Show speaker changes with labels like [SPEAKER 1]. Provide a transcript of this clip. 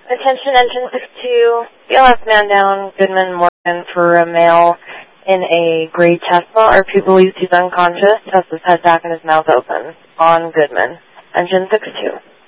[SPEAKER 1] Attention engine 62, BLS man down, Goodman Morgan for a male in a gray Tesla. Our pupil believes he's unconscious, has his head back and his mouth open. On Goodman. Engine 62.